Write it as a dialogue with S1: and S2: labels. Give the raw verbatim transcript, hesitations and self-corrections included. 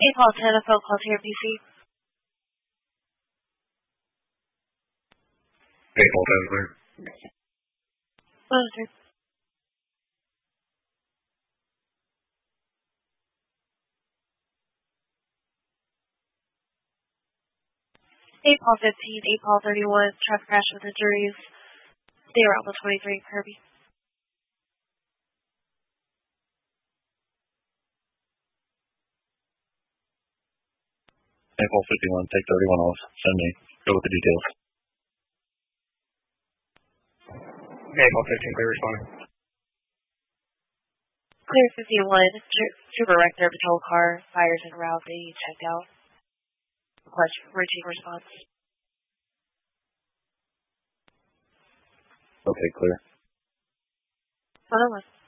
S1: eight Paul ten, a phone call to your P C.
S2: eight Paul ten, clear.
S1: Oh, sir. eight Paul fifteen, eight Paul thirty-one, traffic crash with injuries. They were on the twenty-three, Kirby.
S2: eight Paul fifty-one, take thirty-one off. Send me. Go with the details.
S3: eight Paul fifteen, clear responding.
S1: Clear fifty-one, Trooper wrecked their patrol car, fires en route, they checked out. Request routine response.
S2: Okay, clear.
S1: one oh one.